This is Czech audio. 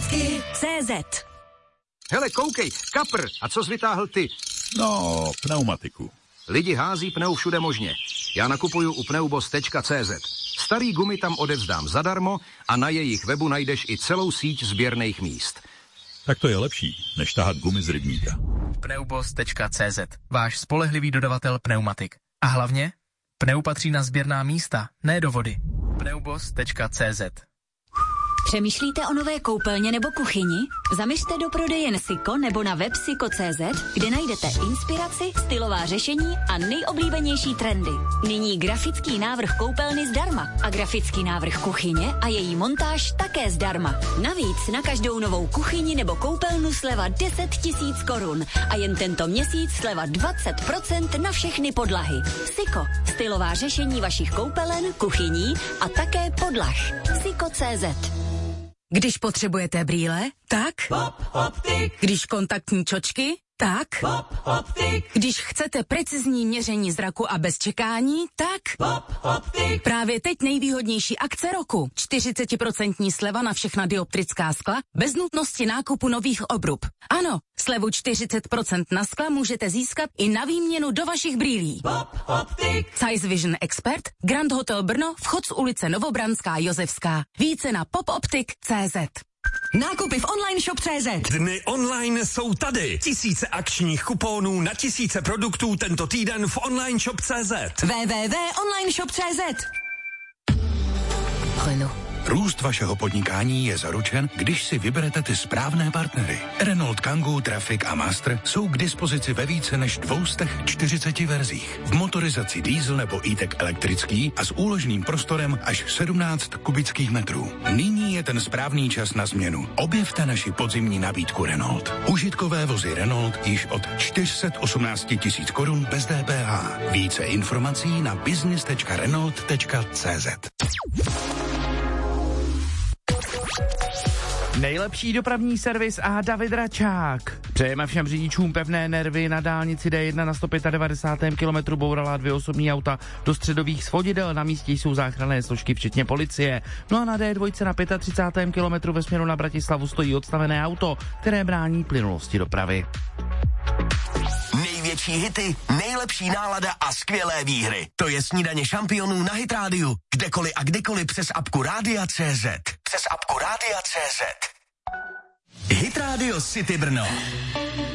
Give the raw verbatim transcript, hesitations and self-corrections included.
Graficky C Z. Hele, koukej, kapr, a co jsi vytáhl ty? No, pneumatiku. Lidi hází pneu všude možně. Já nakupuju u pneubos tečka cé zet. Starý gumy tam odevzdám zadarmo a na jejich webu najdeš i celou síť sběrných míst. Tak to je lepší, než tahat gumy z rybníka. pneubos tečka cé zet. Váš spolehlivý dodavatel pneumatik. A hlavně, pneu patří na sběrná místa, ne do vody. pneubos tečka cé zet. Přemýšlíte o nové koupelně nebo kuchyni? Zaměřte do prodejen Siko nebo na web siko tečka cé zet, kde najdete inspiraci, stylová řešení a nejoblíbenější trendy. Nyní grafický návrh koupelny zdarma a grafický návrh kuchyně a její montáž také zdarma. Navíc na každou novou kuchyni nebo koupelnu sleva deset tisíc korun a jen tento měsíc sleva dvacet procent na všechny podlahy. Siko, stylová řešení vašich koupelen, kuchyní a také podlah. siko tečka cé zet. Když potřebujete brýle, tak? Pop Optik. Když kontaktní čočky, tak? Pop Optik. Když chcete precizní měření zraku a bez čekání, tak? Pop Optik. Právě teď nejvýhodnější akce roku. čtyřicet procent sleva na všechna dioptrická skla, bez nutnosti nákupu nových obrub. Ano, slevu čtyřicet procent na skla můžete získat i na výměnu do vašich brýlí. Pop Optik. Size Vision Expert, Grand Hotel Brno, vchod z ulice Novobranská Josefská. Více na popoptik tečka cé zet. Nákupy v online shop tečka cé zet. Dny online jsou tady. Tisíce akčních kuponů na tisíce produktů tento týden v online shop tečka cé zet. w w w tečka online shop tečka cé zet. Renault. Růst vašeho podnikání je zaručen, když si vyberete ty správné partnery. Renault Kangoo, Trafic a Master jsou k dispozici ve více než dvě stě čtyřicet verzích. V motorizaci diesel nebo e-tech elektrický a s úložným prostorem až sedmnáct kubických metrů. Nyní je ten správný čas na změnu. Objevte naši podzimní nabídku Renault. Užitkové vozy Renault již od čtyři sta osmnáct tisíc korun bez D P H. Více informací na business tečka renault tečka cé zet. Nejlepší dopravní servis a David Račák. Přejeme všem řidičům pevné nervy. Na dálnici D jedna na sto devadesát pět kilometrů bourala dvě osobní auta do středových svodidel. Na místě jsou záchranné složky, včetně policie. No a na D dva na třicátém pátém kilometru ve směru na Bratislavu stojí odstavené auto, které brání plynulosti dopravy. Největší hity, nejlepší nálada a skvělé výhry. To je Snídaně šampionů na Hit Rádiu. Kdekoliv a kdykoliv přes apku Rádia tečka cé zet. Přes apku Rádia tečka cé zet. Hit Radio City Brno.